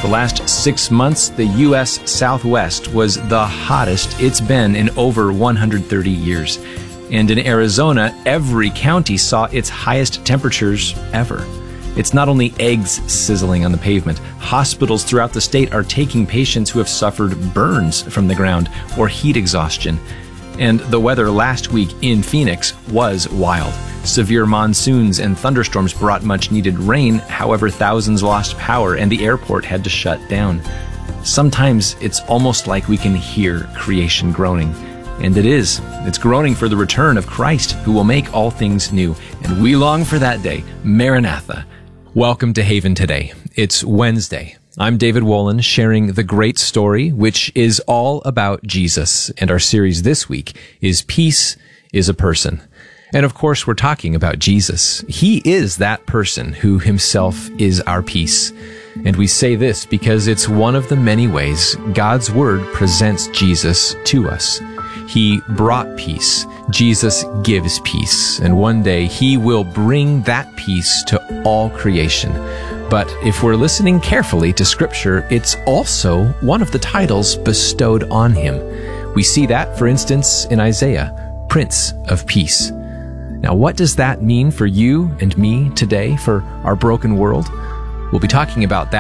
The last 6 months, the U.S. Southwest was the hottest it's been in over 130 years. And in Arizona, every county saw its highest temperatures ever. It's not only eggs sizzling on the pavement. Hospitals throughout the state are taking patients who have suffered burns from the ground or heat exhaustion. And the weather last week in Phoenix was wild. Severe monsoons and thunderstorms brought much-needed rain. However, thousands lost power and the airport had to shut down. Sometimes it's almost like we can hear creation groaning. And it is. It's groaning for the return of Christ, who will make all things new. And we long for that day. Maranatha. Welcome to Haven Today. It's Wednesday. I'm David Wolin, sharing the great story, which is all about Jesus. And our series this week is Peace is a Person. And of course, we're talking about Jesus. He is that person who himself is our peace. And we say this because it's one of the many ways God's Word presents Jesus to us. He brought peace. Jesus gives peace. And one day he will bring that peace to all creation. But if we're listening carefully to Scripture, it's also one of the titles bestowed on him. We see that, for instance, in Isaiah, Prince of Peace. Now, what does that mean for you and me today, for our broken world? We'll be talking about that